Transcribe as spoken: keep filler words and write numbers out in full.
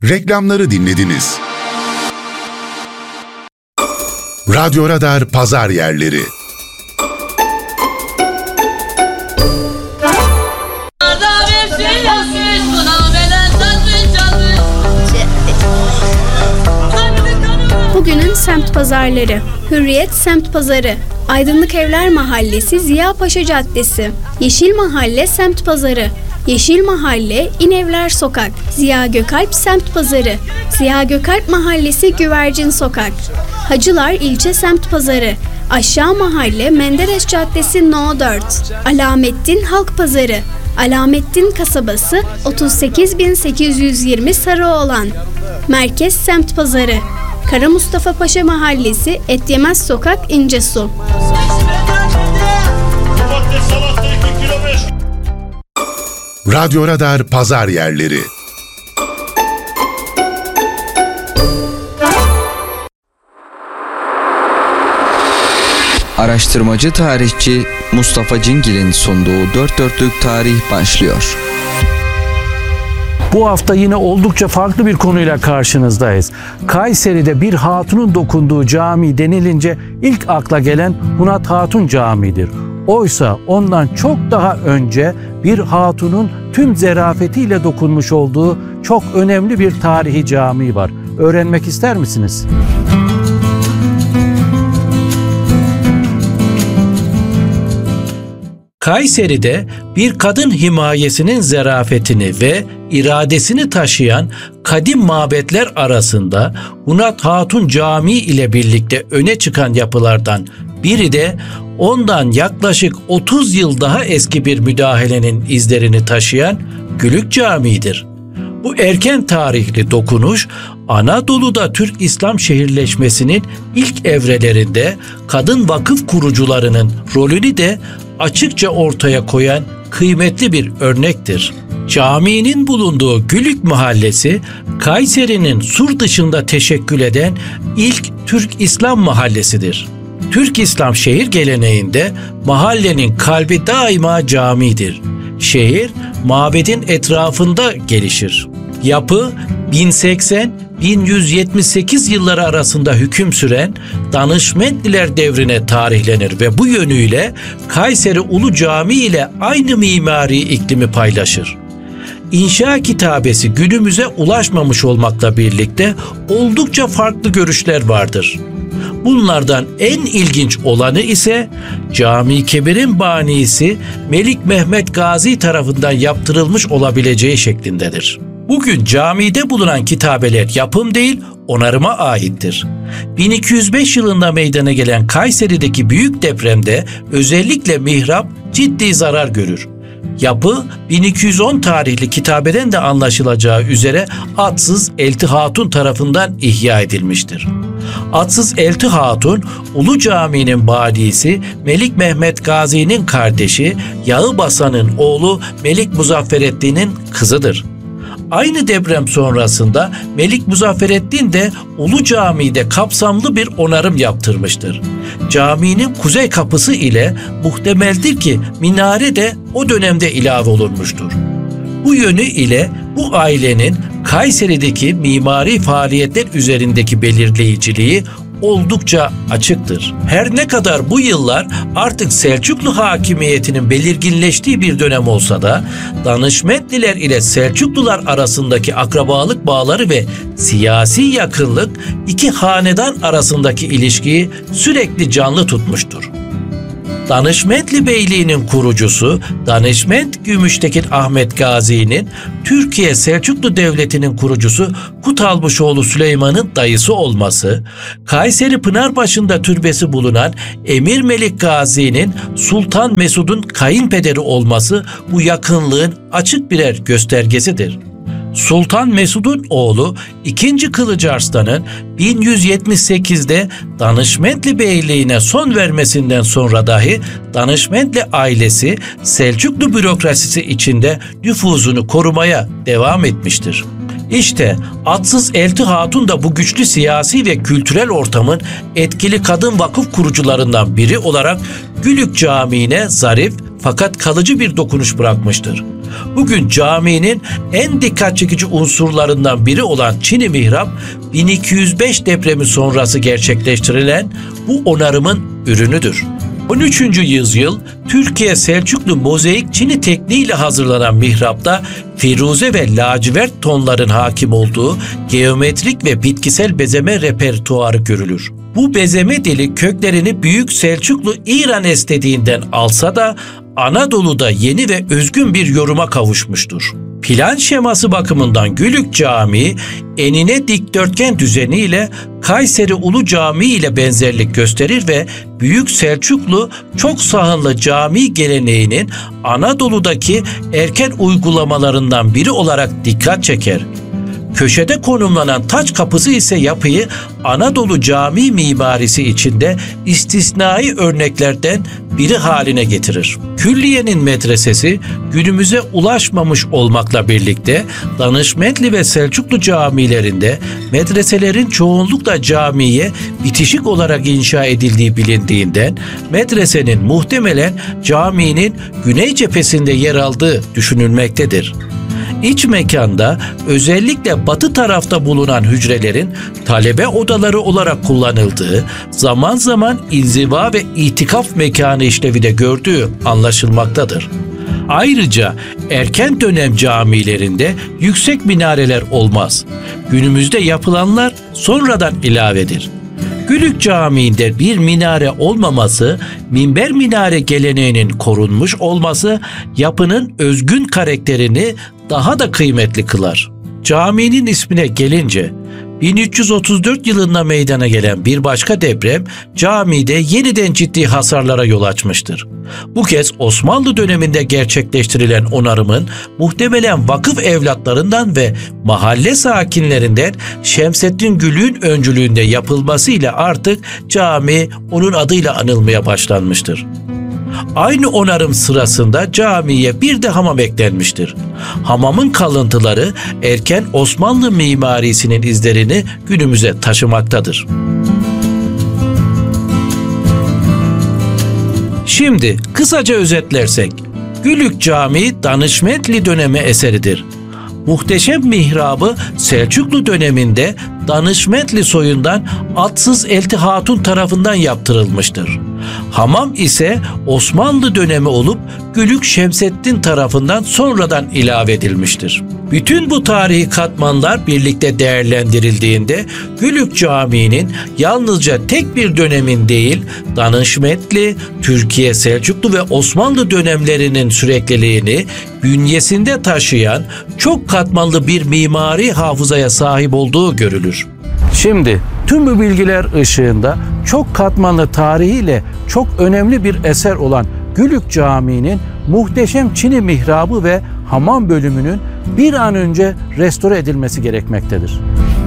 Reklamları dinlediniz. Radyo Radar Pazar Yerleri. Bugünün semt pazarları. Hürriyet Semt Pazarı, Aydınlık Evler Mahallesi Ziya Paşa Caddesi, Yeşil Mahalle Semt Pazarı, Yeşil Mahalle İnevler Sokak, Ziya Gökalp Semt Pazarı, Ziya Gökalp Mahallesi Güvercin Sokak, Hacılar İlçe Semt Pazarı, Aşağı Mahalle Menderes Caddesi No dört, Alamettin Halk Pazarı, Alamettin Kasabası otuz sekiz bin sekiz yüz yirmi Sarıoğlan, Merkez Semt Pazarı, Kara Mustafa Paşa Mahallesi Etyemez Sokak İncesu. Radyo Radar Pazar Yerleri. Araştırmacı tarihçi Mustafa Cingil'in sunduğu Dört Dörtlük Tarih başlıyor. Bu hafta yine oldukça farklı bir konuyla karşınızdayız. Kayseri'de bir hatunun dokunduğu cami denilince ilk akla gelen Hunat Hatun Camii'dir. Oysa ondan çok daha önce bir hatunun tüm zerafetiyle dokunmuş olduğu çok önemli bir tarihi cami var. Öğrenmek ister misiniz? Kayseri'de bir kadın himayesinin zerafetini ve iradesini taşıyan kadim mabetler arasında Hunat Hatun Camii ile birlikte öne çıkan yapılardan biri de ondan yaklaşık otuz yıl daha eski bir müdahalenin izlerini taşıyan Gülük Camii'dir. Bu erken tarihli dokunuş, Anadolu'da Türk İslam şehirleşmesinin ilk evrelerinde kadın vakıf kurucularının rolünü de açıkça ortaya koyan kıymetli bir örnektir. Caminin bulunduğu Gülük Mahallesi, Kayseri'nin sur dışında teşekkül eden ilk Türk İslam mahallesidir. Türk İslam şehir geleneğinde mahallenin kalbi daima camidir. Şehir, mabedin etrafında gelişir. Yapı, bin seksen - bin yüz yetmiş sekiz yılları arasında hüküm süren Danışmentliler devrine tarihlenir ve bu yönüyle Kayseri Ulu Camii ile aynı mimari iklimi paylaşır. İnşa kitabesi günümüze ulaşmamış olmakla birlikte oldukça farklı görüşler vardır. Bunlardan en ilginç olanı ise Cami-i Kebir'in banisi Melik Mehmet Gazi tarafından yaptırılmış olabileceği şeklindedir. Bugün camide bulunan kitabeler yapım değil, onarıma aittir. bin iki yüz beş yılında meydana gelen Kayseri'deki büyük depremde özellikle mihrap ciddi zarar görür. Yapı bin iki yüz on tarihli kitabeden de anlaşılacağı üzere Atsız Elti Hatun tarafından ihya edilmiştir. Atsız Elti Hatun, Ulu Cami'nin banisi Melik Mehmet Gazi'nin kardeşi Yağıbasan'ın oğlu Melik Muzaffereddin'in kızıdır. Aynı deprem sonrasında Melik Muzaffereddin de Ulu Cami'de kapsamlı bir onarım yaptırmıştır. Caminin kuzey kapısı ile muhtemeldir ki minare de o dönemde ilave olunmuştur. Bu yönü ile bu ailenin Kayseri'deki mimari faaliyetler üzerindeki belirleyiciliği oldukça açıktır. Her ne kadar bu yıllar artık Selçuklu hakimiyetinin belirginleştiği bir dönem olsa da Danışmentliler ile Selçuklular arasındaki akrabalık bağları ve siyasi yakınlık iki hanedan arasındaki ilişkiyi sürekli canlı tutmuştur. Danışmentli Beyliği'nin kurucusu Danışment Gümüştekin Ahmet Gazi'nin Türkiye Selçuklu Devleti'nin kurucusu Kutalmışoğlu Süleyman'ın dayısı olması, Kayseri Pınarbaşı'nda türbesi bulunan Emir Melik Gazi'nin Sultan Mesud'un kayınpederi olması bu yakınlığın açık birer göstergesidir. Sultan Mesud'un oğlu ikinci. Kılıç Arslan'ın bin yüz yetmiş sekizde Danışmentli Beyliği'ne son vermesinden sonra dahi Danışmentli ailesi Selçuklu bürokrasisi içinde nüfuzunu korumaya devam etmiştir. İşte Atsız Elti Hatun da bu güçlü siyasi ve kültürel ortamın etkili kadın vakıf kurucularından biri olarak Gülük Camii'ne zarif fakat kalıcı bir dokunuş bırakmıştır. Bugün caminin en dikkat çekici unsurlarından biri olan Çini mihrap, bin iki yüz beş depremi sonrası gerçekleştirilen bu onarımın ürünüdür. on üçüncü yüzyıl Türkiye Selçuklu mozaik Çini tekniğiyle hazırlanan mihrapta firuze ve lacivert tonların hakim olduğu geometrik ve bitkisel bezeme repertuarı görülür. Bu bezeme dili köklerini Büyük Selçuklu İran estetiğinden alsa da Anadolu'da yeni ve özgün bir yoruma kavuşmuştur. Plan şeması bakımından Gülük Camii, enine dikdörtgen düzeniyle Kayseri Ulu Camii ile benzerlik gösterir ve Büyük Selçuklu çok sahınlı cami geleneğinin Anadolu'daki erken uygulamalarından biri olarak dikkat çeker. Köşede konumlanan taç kapısı ise yapıyı Anadolu cami mimarisi içinde istisnai örneklerden biri haline getirir. Külliyenin medresesi günümüze ulaşmamış olmakla birlikte Danışmentli ve Selçuklu camilerinde medreselerin çoğunlukla camiye bitişik olarak inşa edildiği bilindiğinden medresenin muhtemelen caminin güney cephesinde yer aldığı düşünülmektedir. İç mekanda özellikle batı tarafta bulunan hücrelerin talebe odaları olarak kullanıldığı, zaman zaman inziva ve itikaf mekanı işlevi de gördüğü anlaşılmaktadır. Ayrıca erken dönem camilerinde yüksek minareler olmaz. Günümüzde yapılanlar sonradan ilavedir. Gülük Camii'nde bir minare olmaması, minber minare geleneğinin korunmuş olması yapının özgün karakterini daha da kıymetli kılar. Caminin ismine gelince, bin üç yüz otuz dört yılında meydana gelen bir başka deprem camide yeniden ciddi hasarlara yol açmıştır. Bu kez Osmanlı döneminde gerçekleştirilen onarımın muhtemelen vakıf evlatlarından ve mahalle sakinlerinden Şemseddin Gülük'ün öncülüğünde yapılmasıyla artık cami onun adıyla anılmaya başlanmıştır. Aynı onarım sırasında camiye bir de hamam eklenmiştir. Hamamın kalıntıları erken Osmanlı mimarisinin izlerini günümüze taşımaktadır. Şimdi kısaca özetlersek, Gülük Camii Danışmentli dönemi eseridir. Muhteşem mihrabı Selçuklu döneminde Danışmentli soyundan Atsız Elti Hatun tarafından yaptırılmıştır. Hamam ise Osmanlı dönemi olup Gülük Şemseddin tarafından sonradan ilave edilmiştir. Bütün bu tarihi katmanlar birlikte değerlendirildiğinde Gülük Camii'nin yalnızca tek bir dönemin değil, Danışmentli, Türkiye Selçuklu ve Osmanlı dönemlerinin sürekliliğini bünyesinde taşıyan çok katmanlı bir mimari hafızaya sahip olduğu görülür. Şimdi tüm bu bilgiler ışığında çok katmanlı tarihiyle çok önemli bir eser olan Gülük Camii'nin muhteşem Çini mihrabı ve hamam bölümünün bir an önce restore edilmesi gerekmektedir.